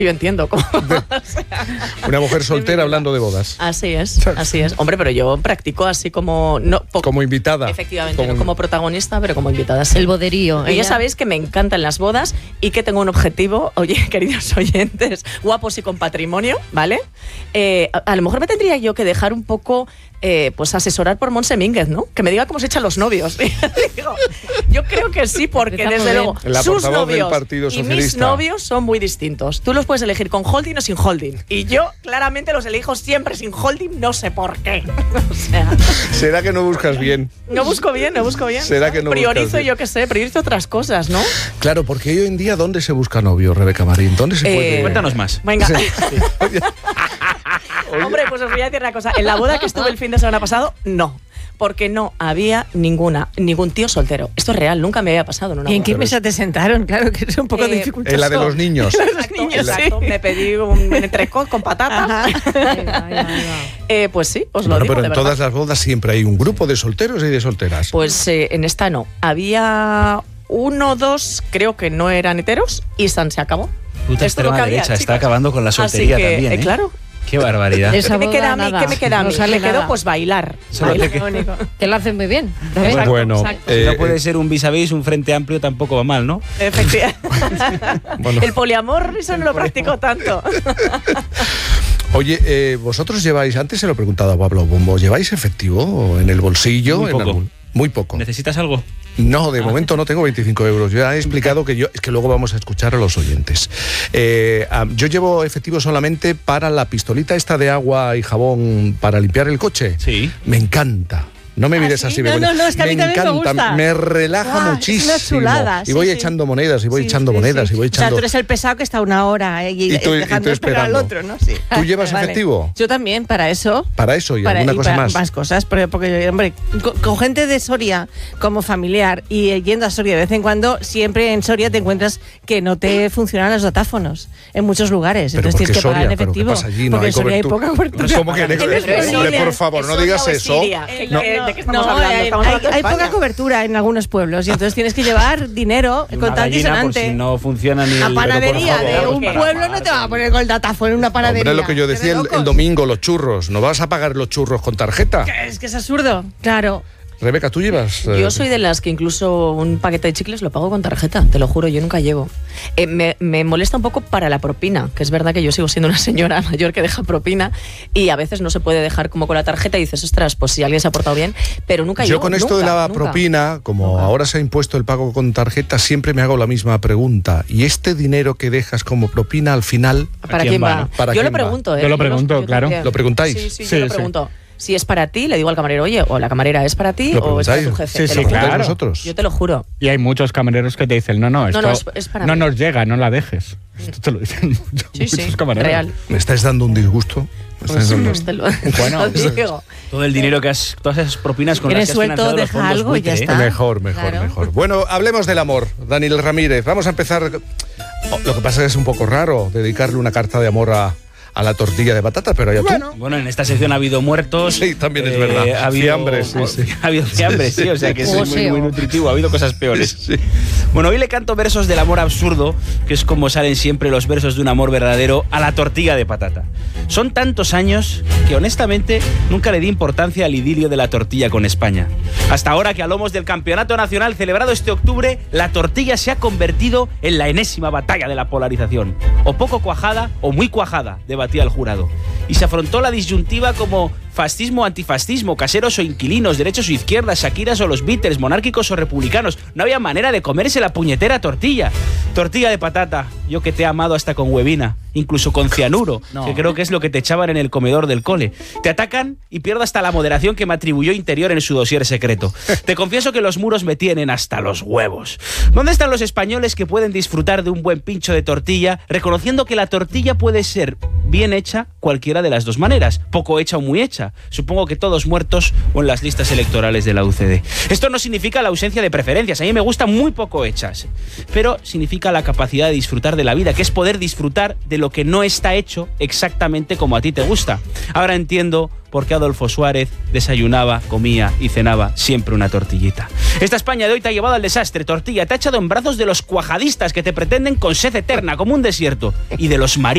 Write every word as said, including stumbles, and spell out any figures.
yo entiendo cómo. Una mujer soltera hablando de bodas. Así es, así es. Hombre, pero yo practico así como... No, po- como invitada. Efectivamente, como... no como protagonista, pero como invitada. Sí. El boderío. Y ya sabéis que me encantan las bodas y que tengo un objetivo. Oye, queridos oyentes, guapos y con patrimonio, ¿vale? Eh, a, a lo mejor me tendría yo que dejar un poco... Eh, pues asesorar por Montse Mínguez, ¿no? Que me diga cómo se echan los novios. Digo, yo creo que sí, porque desde luego la sus novios y mis novios son muy distintos. Tú los puedes elegir con holding o sin holding. Y yo claramente los elijo siempre sin holding, no sé por qué. O sea, ¿será que no buscas bien? No busco bien, no busco bien. ¿Será que no priorizo, buscas yo qué sé, priorizo otras cosas, ¿no? Claro, porque hoy en día, ¿dónde se busca novio, Rebeca Marín? ¿Dónde se eh, puede...? Cuéntanos más. Venga. Sí. Oye. Hombre, pues os voy a decir una cosa. En la boda que estuve el fin de semana pasado, no. Porque no había ninguna, ningún tío soltero. Esto es real, nunca me había pasado en una boda. ¿Y en qué mesa te sentaron? Claro que es un poco Eh, dificultoso. En la de los niños. Exacto, niños, exacto. sí. Me pedí un entrecot con patatas. eh, pues sí, os lo Bueno, digo, pero de en verdad. todas las bodas siempre hay un grupo de solteros y de solteras. Pues eh, en esta no. Había uno, dos, creo que no eran heteros y San se acabó. Puta Esto es lo extrema que había, derecha, está chicos. acabando con la Así soltería que, también, ¿eh? eh, claro. Qué barbaridad. Esa ¿Qué me queda a boda, mí? nada. ¿Qué me queda a No mí? sale me quedó nada. pues bailar. Solo Bailar. te que- Único. Que lo hacen muy bien. ¿sabes? Exacto, bueno, exacto. eh, no puede ser un vis a vis, un frente amplio tampoco va mal, ¿no? Efectivamente. Bueno. El poliamor, eso no lo practico tanto. Oye, eh, vosotros lleváis, antes se lo he preguntado a Pablo Bombo, ¿lleváis efectivo en el bolsillo? Muy en poco. algún- Muy poco. ¿Necesitas algo? No, de Ah. momento no tengo veinticinco euros. Ya he explicado que yo, es que luego vamos a escuchar a los oyentes. Eh, ah, yo llevo efectivo solamente para la pistolita esta de agua y jabón para limpiar el coche. Sí. Me encanta. No me ¿Ah, mires sí? así, No, Begoña. no, no, es que a mí me también me encanta, gusta. me relaja Ah, es muchísimo. una chulada, y sí, voy sí. echando monedas, y voy Sí, echando sí, monedas, sí. y voy O sea, echando... tú eres el pesado que está una hora eh, y, Y tú- y tú dejando esperar al esperando. otro, ¿no? Sí. ¿Tú llevas efectivo? Yo también, para eso. Para eso y Para, alguna y cosa para más. más cosas, porque, porque, hombre, con, con gente de Soria como familiar y eh, yendo a Soria de vez en cuando, siempre en Soria te encuentras que no te funcionan los datáfonos en muchos lugares. Pero Entonces ¿por qué tienes que pagar Soria? en ¿Pero qué efectivo. pasa allí? No porque hay en Soria hay cobertura. poca cobertura. ¿Cómo que en- En hombre, Soria- por favor, no digas es eso. Siria. ¿Qué- No. qué- ¿De qué estamos No, hablando? hay, Estamos hay- hablando de hay España. poca cobertura en algunos pueblos y entonces tienes que llevar dinero Y una con tal gallina por disonante. si no funciona ni La el... panadería pero por de favor, un para pueblo no te va a poner con el datáfono en una panadería. Hombre, lo que yo ¿Qué decía de el, locos? el domingo, los churros. ¿No vas a pagar los churros con tarjeta? Es que es absurdo, claro. Rebeca, ¿tú llevas? eh, Yo soy de las que incluso un paquete de chicles lo pago con tarjeta, te lo juro, yo nunca llevo. Eh, me, me molesta un poco para la propina, que es verdad que yo sigo siendo una señora mayor que deja propina y a veces no se puede dejar como con la tarjeta y dices, ostras, pues si alguien se ha portado bien, pero nunca Yo llevo. con esto nunca, de la nunca. propina, como Nunca. ahora se ha impuesto el pago con tarjeta, siempre me hago la misma pregunta. ¿Y este dinero que dejas como propina al final, ¿Para ¿A quién quién va, va? no? ¿Para yo lo quién va? pregunto, ¿eh? Yo lo los- pregunto, claro. también. ¿Lo preguntáis? Sí, sí, Sí, yo lo sí. pregunto. Si es para ti, le digo al camarero, oye, o la camarera es para ti ¿Lo o es para tu preguntáis? jefe. Sí, Te lo sí, juro. claro. vosotros? Yo te lo juro. Y hay muchos camareros que te dicen, no, no, esto no, no, es- es para mí. nos llega, no la dejes. Esto te lo dicen muchos, Sí, sí, muchos camareros. real. Me estáis dando un disgusto. Me estáis Pues, dando- pues te lo, Bueno, te lo digo. Todo el dinero que has... Todas esas propinas con Eres las que has suelto, financiado los deja fondos algo y ya buitre, ¿eh? está. Mejor, mejor, Claro. mejor. Bueno, hablemos del amor, Daniel Ramírez. Vamos a empezar. Oh, lo que pasa es que es un poco raro dedicarle una carta de amor a, a la tortilla de patatas, pero ya tú. Bueno, en esta sección ha habido muertos. Sí, también es verdad. Ha habido, Fiambres, sí, sí. Ha habido fiambres, sí, o sea que es muy, Joseo. muy nutritivo. Ha habido cosas peores. Sí. Bueno, hoy le canto versos del amor absurdo, que es como salen siempre los versos de un amor verdadero, a la tortilla de patata. Son tantos años que honestamente nunca le di importancia al idilio de la tortilla con España. Hasta ahora que a lomos del Campeonato Nacional celebrado este octubre, la tortilla se ha convertido en la enésima batalla de la polarización. O poco cuajada o muy cuajada, debatía el jurado. Y se afrontó la disyuntiva como fascismo o antifascismo, caseros o inquilinos, derechos o izquierdas, Shakiras o los Beatles, monárquicos o republicanos. No había manera de comerse la puñetera tortilla. Tortilla de patata, yo que te he amado hasta con huevina, incluso con cianuro, No. que creo que es lo que te echaban en el comedor del cole. Te atacan y pierdo hasta la moderación que me atribuyó Interior en su dossier secreto. Te confieso que los muros me tienen hasta los huevos. ¿Dónde están los españoles que pueden disfrutar de un buen pincho de tortilla, reconociendo que la tortilla puede ser bien hecha cualquiera de las dos maneras, poco hecha o muy hecha? Supongo que todos muertos o en las listas electorales de la U C D. Esto no significa la ausencia de preferencias, a mí me gustan muy poco hechas, pero significa la capacidad de disfrutar de la vida, que es poder disfrutar de lo que no está hecho exactamente como a ti te gusta. Ahora entiendo por qué Adolfo Suárez desayunaba, comía y cenaba siempre una tortillita. Esta España de hoy te ha llevado al desastre, tortilla, te ha echado en brazos de los cuajadistas que te pretenden con sed eterna como un desierto y de los maridos